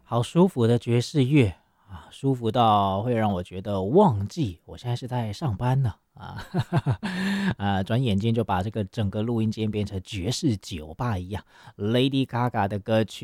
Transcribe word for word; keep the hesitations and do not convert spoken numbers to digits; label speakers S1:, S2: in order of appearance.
S1: 好舒服的爵士乐啊，舒服到会让我觉得忘记我现在是在上班呢啊，啊，转眼间就把这个整个录音间变成爵士酒吧一样。Lady Gaga 的歌曲。